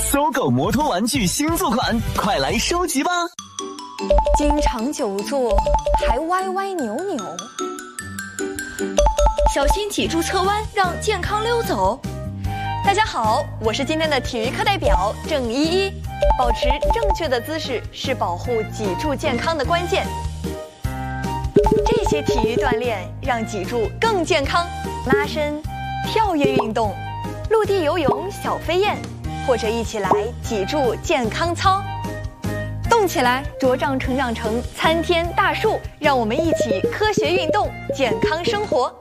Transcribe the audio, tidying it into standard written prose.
搜狗摩托玩具新作款，快来收集吧！ 经常久坐，还歪歪扭扭，小心脊柱侧弯，让健康溜走。大家好，我是今天的体育课代表郑依依。保持正确的姿势是保护脊柱健康的关键。这些体育锻炼让脊柱更健康，拉伸、跳跃运动、陆地游泳、小飞燕，或者一起来脊柱健康操。动起来，茁壮成长成参天大树，让我们一起科学运动，健康生活。